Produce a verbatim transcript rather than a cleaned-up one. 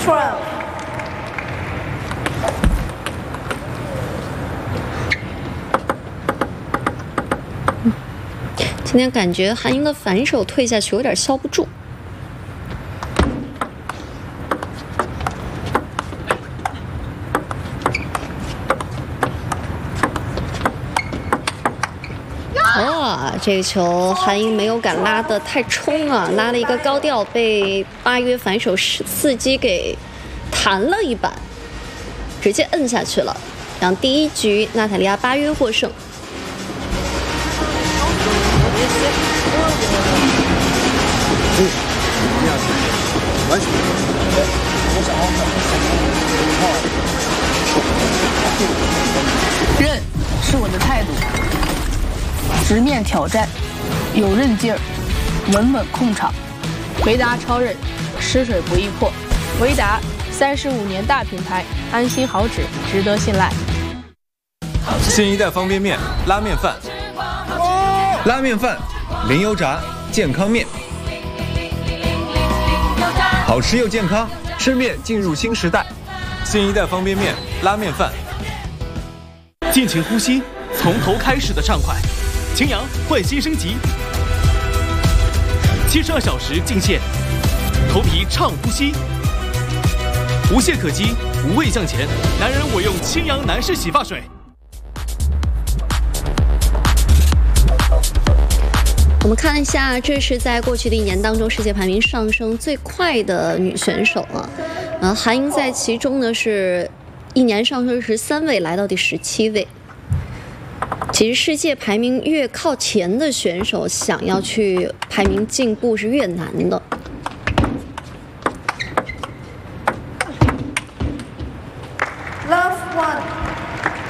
twelve。 今天感觉韩英的反手退下去有点消不住。哇，这个球韩英没有敢拉得太冲啊，拉了一个高调，被巴约反手伺机给弹了一板，直接摁下去了，让第一局娜塔莉亚巴约获胜。 嗯，第二次完全。 韧是我的态度，直面挑战，有韧劲儿，稳稳控场。维达超韧，吃水不易破。维达三十五年大品牌，安心好纸，值得信赖。 新一代方便面拉面饭， 拉面饭，零油炸，健康面，好吃又健康， 吃面进入新时代。新一代方便面拉面饭， 尽情呼吸，从头开始的畅快。晴阳焕新升级，七十二小时净线，头皮畅呼吸，无懈可击，无畏向前。男人我用清扬男士洗发水。 我们看一下，这是在过去的一年当中世界排名上升最快的女选手了。呃，韩英在其中呢是一年上升十三位，来到第十七位。其实世界排名越靠前的选手，想要去排名进步是越难的。 Love one。